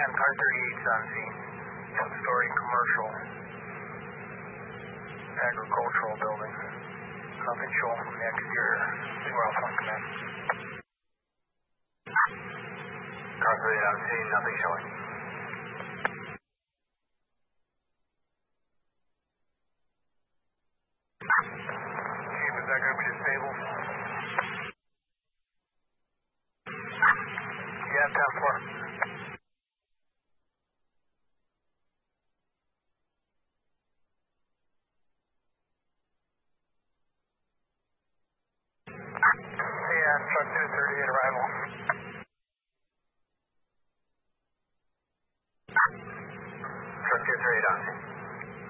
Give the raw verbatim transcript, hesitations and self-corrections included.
on car thirty-eight's on scene. One-story commercial, agricultural building. Nothing showing from the exterior. We're off on command. Car thirty-eight on scene, nothing showing. Chief, is that going to be disabled? Yeah, ten four. Yeah, truck two thirty-eight arrival.